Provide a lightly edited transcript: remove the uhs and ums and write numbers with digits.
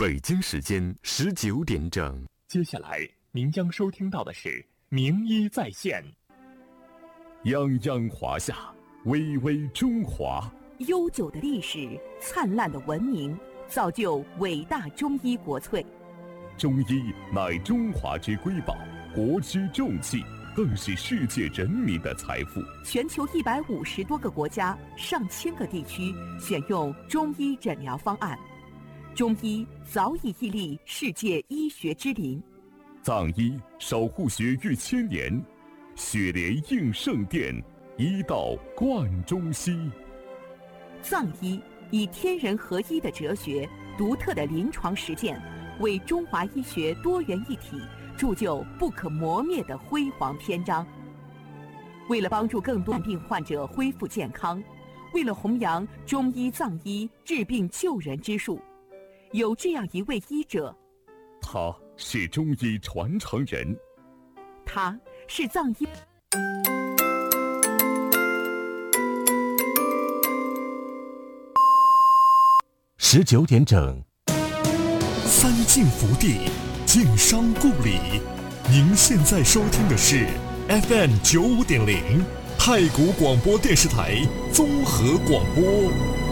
北京时间19点整。 接下来您将收听到的是名医在线。 泱泱华夏，巍巍中华。 悠久的历史，灿烂的文明，造就伟大中医国粹。 中医乃中华之瑰宝，国之重器，更是世界人民的财富。 全球150多个国家、上千个地区选用中医诊疗方案，中医早已屹立世界医学之林。 藏医守护血域千年，血莲应圣殿，医道贯中西。 藏医以天人合一的哲学、独特的临床实践，为中华医学多元一体铸就不可磨灭的辉煌篇章。为了帮助更多病患者恢复健康，为了弘扬中医藏医治病救人之术，有这样一位医者， 他是中医传承人， 他是藏医。 19点整， 三晋福地，晋商故里。您现在收听的是 FM 95.0太谷广播电视台综合广播。